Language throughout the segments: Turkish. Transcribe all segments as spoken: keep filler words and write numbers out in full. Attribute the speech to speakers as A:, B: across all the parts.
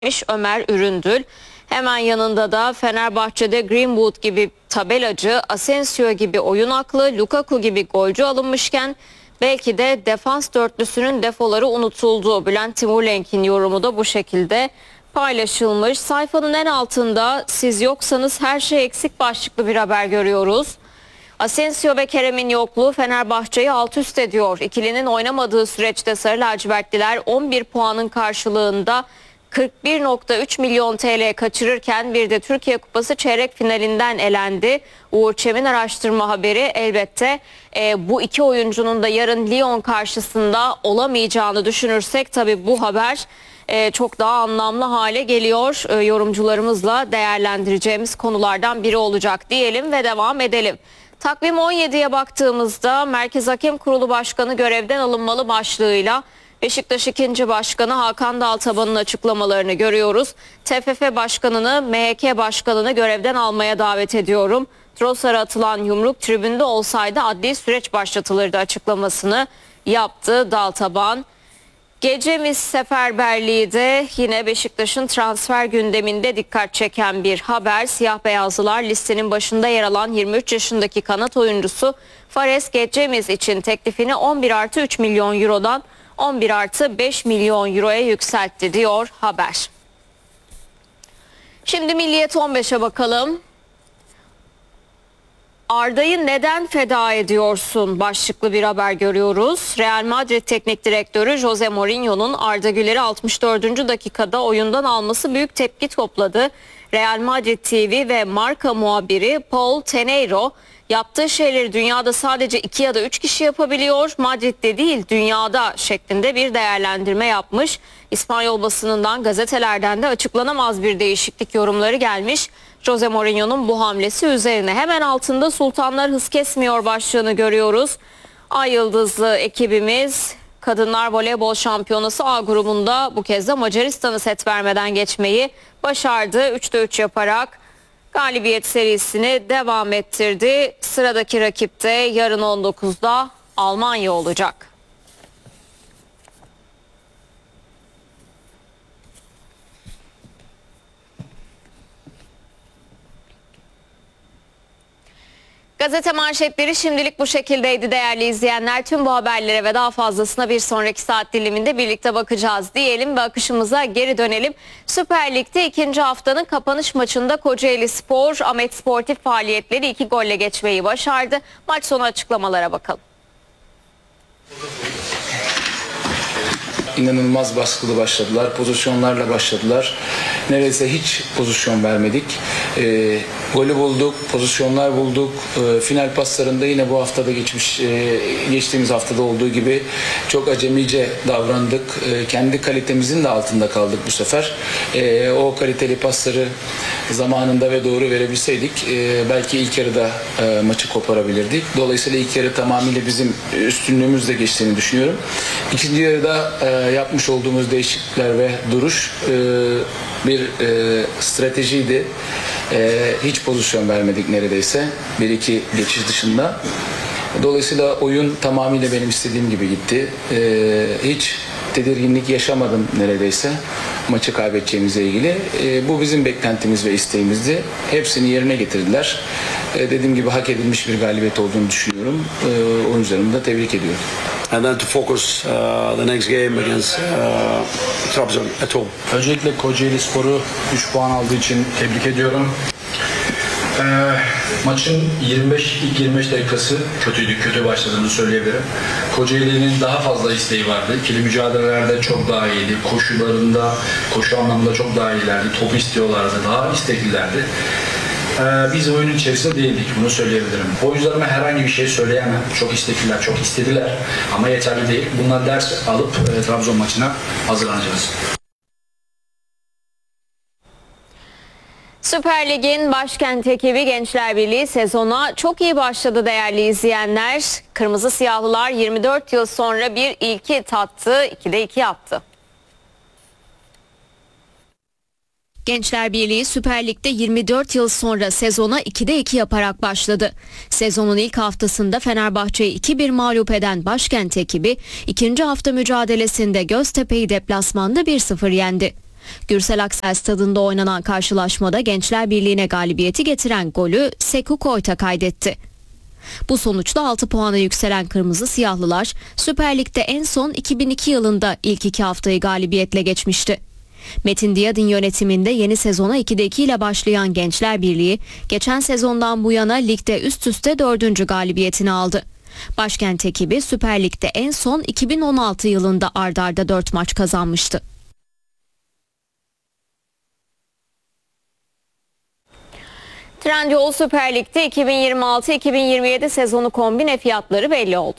A: Ömer Üründül. Hemen yanında da Fenerbahçe'de Greenwood gibi tabelacı, Asensio gibi oyun aklı, Lukaku gibi golcü alınmışken belki de defans dörtlüsünün defoları unutuldu. Bülent Timurlenk'in yorumu da bu şekilde paylaşılmış. Sayfanın en altında siz yoksanız her şey eksik başlıklı bir haber görüyoruz. Asensio ve Kerem'in yokluğu Fenerbahçe'yi alt üst ediyor. İkilinin oynamadığı süreçte Sarı Lacivertliler on bir puanın karşılığında kırk bir nokta üç milyon T L kaçırırken bir de Türkiye Kupası çeyrek finalinden elendi. Uğur Çemin araştırma haberi elbette e, bu iki oyuncunun da yarın Lyon karşısında olamayacağını düşünürsek tabii bu haber e, çok daha anlamlı hale geliyor. E, yorumcularımızla değerlendireceğimiz konulardan biri olacak diyelim ve devam edelim. Takvim on yediye baktığımızda Merkez Hakem Kurulu Başkanı görevden alınmalı başlığıyla Beşiktaş ikinci Başkanı Hakan Daltaban'ın açıklamalarını görüyoruz. T F F Başkanı'nı, M H K Başkanı'nı görevden almaya davet ediyorum. Trossard'a atılan yumruk tribünde olsaydı adli süreç başlatılırdı açıklamasını yaptı Daltaban. Gecemiz seferberliği de yine Beşiktaş'ın transfer gündeminde dikkat çeken bir haber. Siyah beyazlılar listenin başında yer alan yirmi üç yaşındaki kanat oyuncusu Fares Gecemiz için teklifini on bir artı üç milyon eurodan on bir artı beş milyon euroya yükseltti diyor haber. Şimdi Milliyet on beşe bakalım. Arda'yı neden feda ediyorsun başlıklı bir haber görüyoruz. Real Madrid Teknik Direktörü Jose Mourinho'nun Arda Güler'i altmış dördüncü dakikada oyundan alması büyük tepki topladı. Real Madrid T V ve marka muhabiri Paul Tenreiro yaptığı şeyleri dünyada sadece iki ya da üç kişi yapabiliyor, Madrid'de değil dünyada şeklinde bir değerlendirme yapmış. İspanyol basınından, gazetelerden de açıklanamaz bir değişiklik yorumları gelmiş. Jose Mourinho'nun bu hamlesi üzerine hemen altında Sultanlar Hız Kesmiyor başlığını görüyoruz. Ay Yıldızlı ekibimiz Kadınlar Voleybol Şampiyonası A grubunda bu kez de Macaristan'ı set vermeden geçmeyi başardı. üçte üç yaparak galibiyet serisini devam ettirdi. Sıradaki rakip de yarın on dokuzda Almanya olacak. Gazete manşetleri şimdilik bu şekildeydi değerli izleyenler. Tüm bu haberlere ve daha fazlasına bir sonraki saat diliminde birlikte bakacağız diyelim ve akışımıza geri dönelim. Süper Lig'de ikinci haftanın kapanış maçında Kocaeli Spor, Ahmet Sportif faaliyetleri iki golle geçmeyi başardı. Maç sonu açıklamalara bakalım.
B: İnanılmaz baskılı başladılar. Pozisyonlarla başladılar. Neredeyse hiç pozisyon vermedik. E, golü bulduk, pozisyonlar bulduk. E, final paslarında yine bu haftada geçmiş, e, geçtiğimiz haftada olduğu gibi çok acemice davrandık. E, kendi kalitemizin de altında kaldık bu sefer. E, o kaliteli pasları zamanında ve doğru verebilseydik e, belki ilk yarıda e, maçı koparabilirdik. Dolayısıyla ilk yarı tamamıyla bizim üstünlüğümüzle geçtiğini düşünüyorum. İkinci yarıda e, yapmış olduğumuz değişiklikler ve duruş e, bir e, stratejiydi. E, hiç pozisyon vermedik neredeyse. Bir iki geçiş dışında. Dolayısıyla oyun tamamıyla benim istediğim gibi gitti. E, hiç tedirginlik yaşamadım neredeyse maçı kaybedeceğimizle ilgili. E, bu bizim beklentimiz ve isteğimizdi. Hepsini yerine getirdiler. E, dediğim gibi hak edilmiş bir galibiyet olduğunu düşünüyorum. E, oyuncularımı da tebrik ediyorum.
C: And then to focus uh, the next game against uh, Trabzon at home.
D: Öncelikle Kocaeli Spor'u üç puan aldığı için tebrik ediyorum. Ee, maçın yirmi beş ilk yirmi beş dakikası kötüydü, kötü başladığını söyleyebilirim. Kocaeli'nin daha fazla isteği vardı. İkili mücadelelerde çok daha iyiydi. Koşularında, koşu anlamında çok daha iyilerdi. Topu istiyorlardı, daha isteklilerdi. Ee, biz oyunun içerisinde değildik, bunu söyleyebilirim. Oyuncularıma herhangi bir şey söyleyemem. Çok istekliler, çok istediler ama yeterli değil. Bundan ders alıp e, Trabzon maçına hazırlanacağız.
A: Süper Lig'in başkent ekibi Gençler Birliği sezona çok iyi başladı değerli izleyenler. Kırmızı Siyahlılar yirmi dört yıl sonra bir ilki tattı, ikide iki yaptı. Gençler Birliği Süper Lig'de yirmi dört yıl sonra sezona ikide iki yaparak başladı. Sezonun ilk haftasında Fenerbahçe'yi iki bir mağlup eden başkent ekibi ikinci hafta mücadelesinde Göztepe'yi deplasmanda bir sıfır yendi. Gürsel Aksel stadında oynanan karşılaşmada Gençler Birliği'ne galibiyeti getiren golü Sekou Koita kaydetti. Bu sonuçla altı puana yükselen Kırmızı Siyahlılar Süper Lig'de en son iki bin iki yılında ilk iki haftayı galibiyetle geçmişti. Metin Diyadin yönetiminde yeni sezona ikide iki ile başlayan Gençler Birliği geçen sezondan bu yana ligde üst üste dördüncü galibiyetini aldı. Başkent ekibi Süper Lig'de en son iki bin on altı yılında ard arda dört maç kazanmıştı. Trendyol Süper Lig'de iki bin yirmi altı iki bin yirmi yedi sezonu kombine fiyatları belli oldu.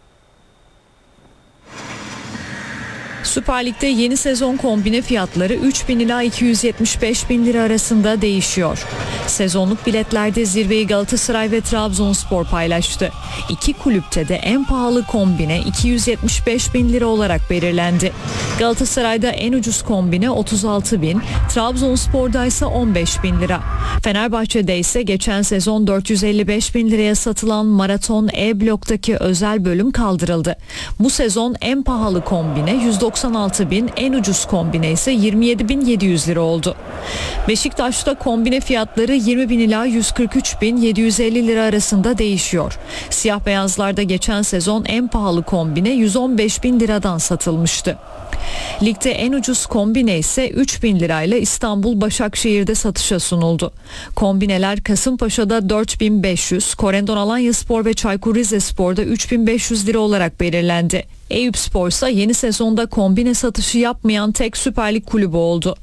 E: Süper Lig'de yeni sezon kombine fiyatları üç bin ila iki yüz yetmiş beş bin lira arasında değişiyor. Sezonluk biletlerde zirveyi Galatasaray ve Trabzonspor paylaştı. İki kulüpte de en pahalı kombine iki yüz yetmiş beş bin lira olarak belirlendi. Galatasaray'da en ucuz kombine otuz altı bin, Trabzonspor'da ise on beş bin lira. Fenerbahçe'de ise geçen sezon dört yüz elli beş bin liraya satılan Maraton E bloktaki özel bölüm kaldırıldı. Bu sezon en pahalı kombine yüz doksan altı bin, en ucuz kombine ise yirmi yedi bin yedi yüz lira oldu. Beşiktaş'ta kombine fiyatları yirmi bin ila yüz kırk üç bin yedi yüz elli lira arasında değişiyor. Siyah beyazlarda geçen sezon en pahalı kombine yüz on beş bin liradan satılmıştı. Ligde en ucuz kombine ise üç bin lirayla İstanbul Başakşehir'de satışa sunuldu. Kombineler Kasımpaşa'da dört bin beş yüz, Korendon Alanyaspor ve Çaykur Rizespor'da üç bin beş yüz lira olarak belirlendi. Eyüpspor ise yeni sezonda kombine satışı yapmayan tek Süper Lig kulübü oldu.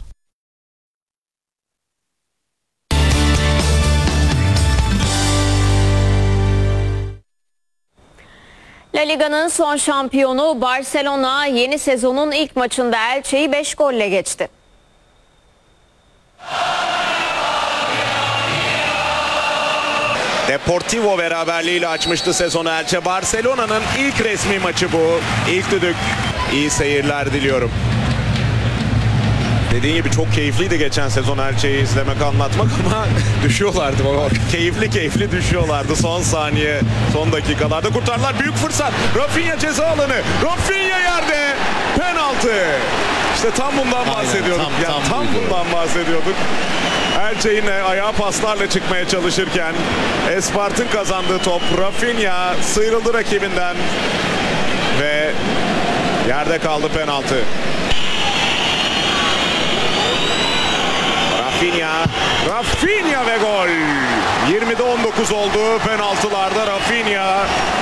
A: La Liga'nın son şampiyonu Barcelona yeni sezonun ilk maçında Elche'yi beş golle geçti.
F: Deportivo beraberliğiyle açmıştı sezonu Elche. Barcelona'nın ilk resmi maçı bu. İlk düdük. İyi seyirler diliyorum. Dediğin gibi çok keyifliydi geçen sezon Elche'yi izlemek, anlatmak ama düşüyorlardı. Keyifli keyifli düşüyorlardı son saniye, son dakikalarda kurtardılar. Büyük fırsat. Rafinha ceza alanı. Rafinha yerde. Penaltı. İşte tam bundan bahsediyorduk.
G: Aynen, tam,
F: ya,
G: tam,
F: tam bundan bahsediyorduk. Elche yine ayağa paslarla çıkmaya çalışırken Espart'ın kazandığı top. Rafinha sıyrıldı rakibinden ve yerde kaldı, penaltı. Rafinha, Rafinha ve gol. yirmide on dokuz oldu penaltılarda Rafinha.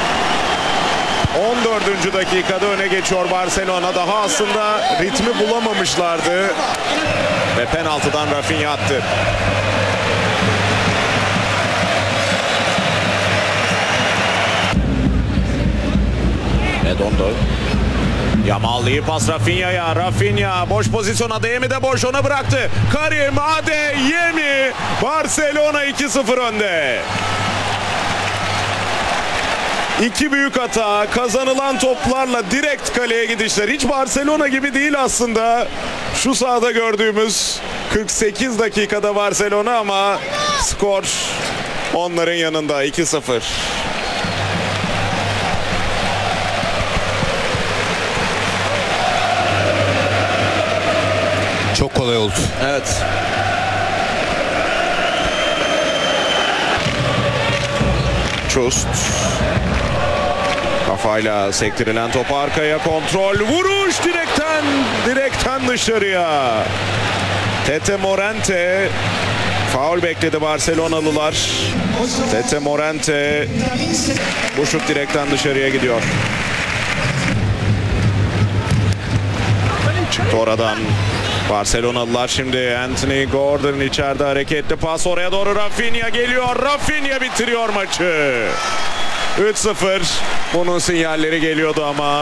F: on dördüncü dakikada öne geçiyor Barcelona. Daha aslında ritmi bulamamışlardı ve penaltıdan Rafinha attı. Redondo. Yamal iyi pas Rafinha'ya. Rafinha boş pozisyon, Adeyemi de boş, ona bıraktı. Karim Adeyemi. Barcelona iki sıfır önde. İki büyük hata, kazanılan toplarla direkt kaleye gidişler. Hiç Barcelona gibi değil aslında. Şu sahada gördüğümüz kırk sekiz dakikada Barcelona ama skor onların yanında iki sıfır.
G: Çok kolay oldu.
F: Evet. Çust. Kafayla sektirilen topu arkaya kontrol. Vuruş direkten, direkten dışarıya. Tete Morente. Faul bekledi Barcelonalılar. Tete Morente. Bu şut direkten dışarıya gidiyor. Çıktı oradan. Barcelonalılar şimdi. Anthony Gordon içeride, hareketli pas oraya doğru. Rafinha geliyor. Rafinha bitiriyor maçı. üç sıfır. Bunun sinyalleri geliyordu ama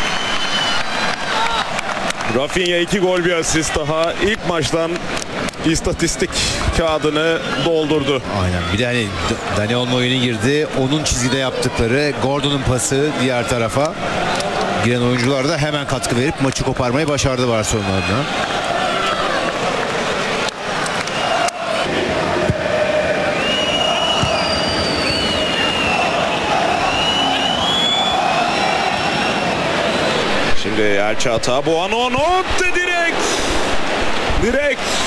F: Rafinha iki gol bir asist daha. İlk maçtan istatistik kağıdını doldurdu.
G: Aynen. Bir de hani Dani Olmo oyuna girdi. Onun çizgide yaptıkları, Gordon'un pası diğer tarafa. Giren oyuncular da hemen katkı verip maçı koparmayı başardı Barcelona adına.
F: Şimdi Elche hata. Buonanotte direkt. Direkt